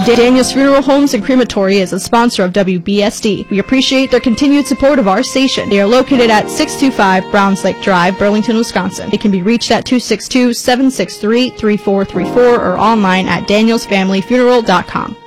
Daniels Funeral Homes and Crematory is a sponsor of WBSD. We appreciate their continued support of our station. They are located at 625 Browns Lake Drive, Burlington, Wisconsin. They can be reached at 262-763-3434 or online at danielsfamilyfuneral.com.